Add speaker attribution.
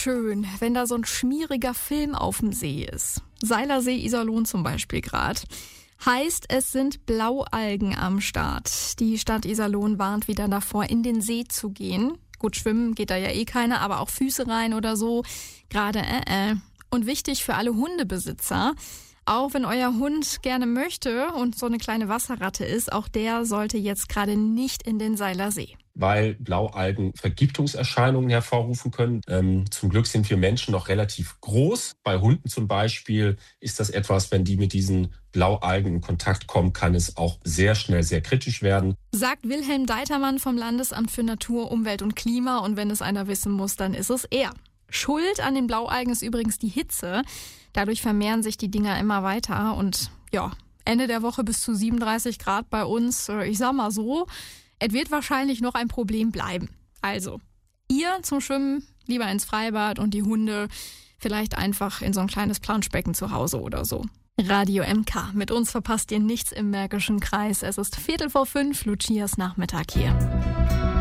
Speaker 1: schön, wenn da so ein schmieriger Film auf dem See ist. Seilersee, Iserlohn zum Beispiel gerade. Heißt, es sind Blaualgen am Start. Die Stadt Iserlohn warnt wieder davor, in den See zu gehen. Gut, schwimmen geht da ja eh keiner, aber auch Füße rein oder so. Gerade Und wichtig für alle Hundebesitzer, auch wenn euer Hund gerne möchte und so eine kleine Wasserratte ist, auch der sollte jetzt gerade nicht in den Seilersee.
Speaker 2: Weil Blaualgen Vergiftungserscheinungen hervorrufen können. Zum Glück sind wir Menschen noch relativ groß. Bei Hunden zum Beispiel ist das etwas, wenn die mit diesen Blaualgen in Kontakt kommen, kann es auch sehr schnell sehr kritisch werden.
Speaker 1: Sagt Wilhelm Deitermann vom Landesamt für Natur, Umwelt und Klima. Und wenn es einer wissen muss, dann ist es er. Schuld an den Blaualgen ist übrigens die Hitze. Dadurch vermehren sich die Dinger immer weiter. Und ja, Ende der Woche bis zu 37 Grad bei uns. Ich sag mal so, es wird wahrscheinlich noch ein Problem bleiben. Also, ihr zum Schwimmen lieber ins Freibad und die Hunde vielleicht einfach in so ein kleines Planschbecken zu Hause oder so. Radio MK. Mit uns verpasst ihr nichts im Märkischen Kreis. Es ist 4:45, Lucias Nachmittag hier.